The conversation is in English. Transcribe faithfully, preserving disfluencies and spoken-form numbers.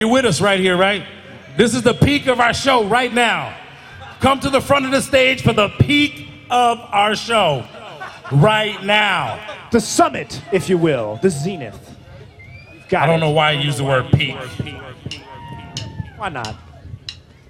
You're with us right here, right? This is the peak of our show right now. Come to the front of the stage for the peak of our show right now. The summit, if you will, the zenith. Got I don't it. know why I use the word peak. Why not?